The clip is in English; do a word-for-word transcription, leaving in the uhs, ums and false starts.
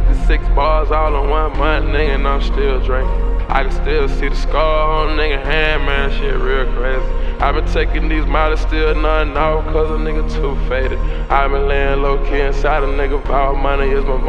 fifty-six bars all in one month, nigga, and I'm still drinking. I can still see the scar on a nigga hand, man, shit real crazy. I been taking these miles, still nothing off, cause a nigga too faded. I been laying low key inside a nigga, all money is my